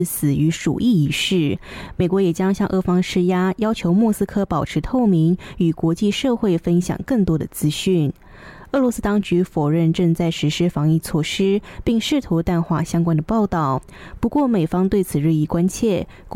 死于鼠疫一事。美国也将向俄方施压，要求莫斯科保持透明，与国际社会分享更多的资讯。俄罗斯当局否认正在实施防疫措施，并试图淡化相关的报道。不过，美方对此日益关切。